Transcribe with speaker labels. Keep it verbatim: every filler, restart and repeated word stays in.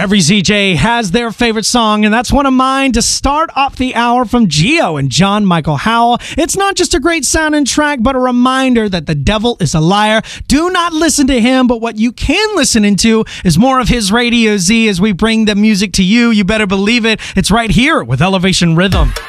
Speaker 1: Every Z J has their favorite song, and that's one of mine to start off the hour from Geo and John Michael Howell. It's not just a great sounding track, but a reminder that the devil is a liar. Do not listen to him, but what you can listen into is more of his Radio Z as we bring the music to you. You better believe it. It's right here with Elevation Rhythm.